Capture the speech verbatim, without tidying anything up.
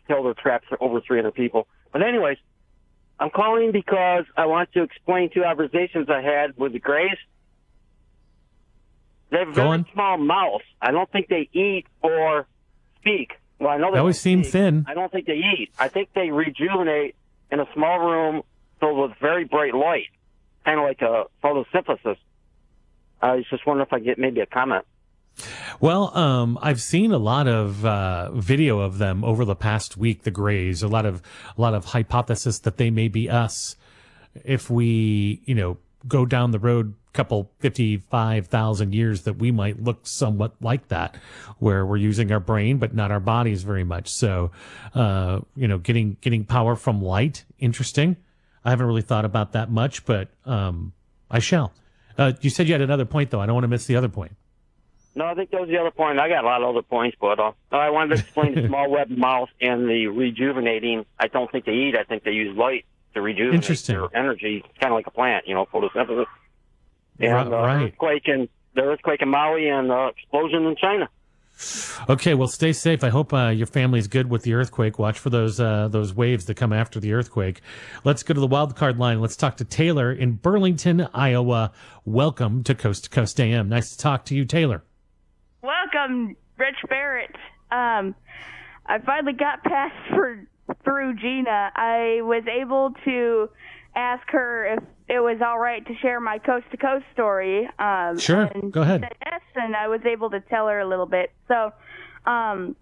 tell their traps are over three hundred people. But anyways, I'm calling because I want to explain two observations I had with the Greys. They have a very on. small mouth. I don't think they eat or speak. Well, I know they They always don't seem speak. thin. I don't think they eat. I think they rejuvenate in a small room filled with very bright light, kind of like a photosynthesis. I was just wondering if I get maybe a comment. Well, um, I've seen a lot of uh, video of them over the past week. The Greys, a lot of a lot of hypothesis that they may be us if we, you know, go down the road a couple fifty-five thousand years, that we might look somewhat like that, where we're using our brain but not our bodies very much. So, uh, you know, getting getting power from light, interesting. I haven't really thought about that much, but um, I shall. Uh, you said you had another point, though. I don't want to miss the other point. No, I think that was the other point. I got a lot of other points, but uh, I wanted to explain the small webbed mouth and the rejuvenating. I don't think they eat. I think they use light to rejuvenate Interesting. their energy, kind of like a plant, you know, photosynthesis. And Right, uh, right. earthquake in the earthquake in Maui and uh, explosion in China. Okay, well, stay safe. I hope uh, your family's good with the earthquake. Watch for those uh, those waves that come after the earthquake. Let's go to the wild card line. Let's talk to Taylor in Burlington, Iowa. Welcome to Coast to Coast A M. Nice to talk to you, Taylor. Welcome, Rich Barrett. Um, I finally got past for through Gina. I was able to ask her if it was all right to share my coast to coast story. Um, Sure, and go ahead. she said yes, and I was able to tell her a little bit. So, um,